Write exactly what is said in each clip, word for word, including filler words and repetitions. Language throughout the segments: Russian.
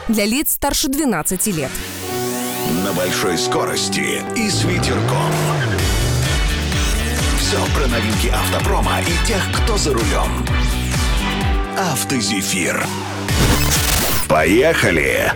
для лиц старше двенадцати лет. На большой скорости и с ветерком. Все про новинки автопрома и тех, кто за рулем. Автозефир. Поехали!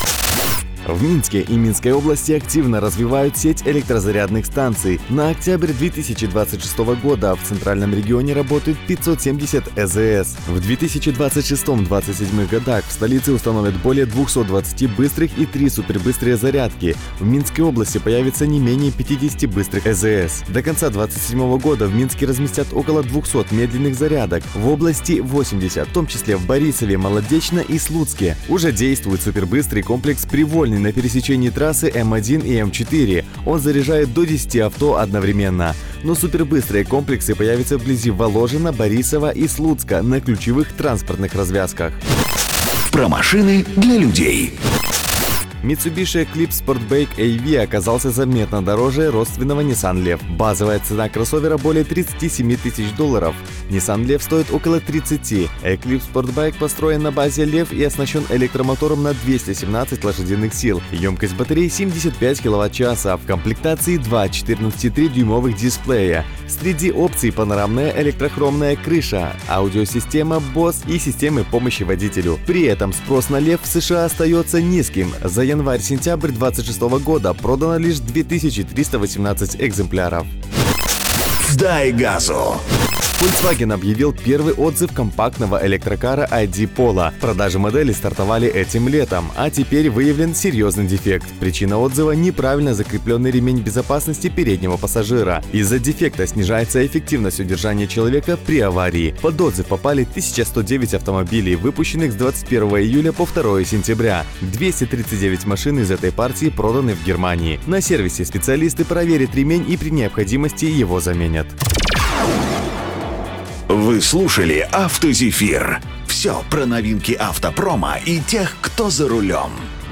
В Минске и Минской области активно развивают сеть электрозарядных станций. На октябрь две тысячи двадцать шестого года в центральном регионе работают пятьсот семьдесят э зэ эс. В две тысячи двадцать шестом — две тысячи двадцать седьмом годах в столице установят более двухсот двадцати быстрых и три супербыстрые зарядки. В Минской области появится не менее пятидесяти быстрых э зэ эс. До конца две тысячи двадцать седьмого года в Минске разместят около двухсот медленных зарядок. В области восемьдесят, в том числе в Борисове, Молодечно и Слуцке. Уже действует супербыстрый комплекс «Привольный» на пересечении трассы эм один и эм четыре. Он заряжает до десяти авто одновременно. Но супербыстрые комплексы появятся вблизи Воложина, Борисова и Слуцка на ключевых транспортных развязках. Про машины для людей. Mitsubishi Eclipse Sportback эй ви оказался заметно дороже родственного Nissan Leaf. Базовая цена кроссовера более тридцати семи тысяч долларов. Nissan Leaf стоит около тридцати. Eclipse Sportback построен на базе Leaf и оснащен электромотором на двести семнадцать лошадиных сил. Емкость батареи семьдесят пять киловатт-часа. В комплектации два четырнадцатидюймовых дисплея. Среди опций панорамная электрохромная крыша, аудиосистема Bose и системы помощи водителю. При этом спрос на Leaf в США остается низким. За январь-сентябрь две тысячи двадцать шестого года продано лишь две тысячи триста восемнадцать экземпляров. Дай газу! Volkswagen объявил первый отзыв компактного электрокара ай ди Polo. Продажи модели стартовали этим летом, а теперь выявлен серьезный дефект. Причина отзыва – неправильно закрепленный ремень безопасности переднего пассажира. Из-за дефекта снижается эффективность удержания человека при аварии. Под отзыв попали тысяча сто девять автомобилей, выпущенных с двадцать первого июля по второго сентября. двести тридцать девять машин из этой партии проданы в Германии. На сервисе специалисты проверят ремень и при необходимости его заменят. Вы слушали «Автозефир». Все про новинки автопрома и тех, кто за рулем.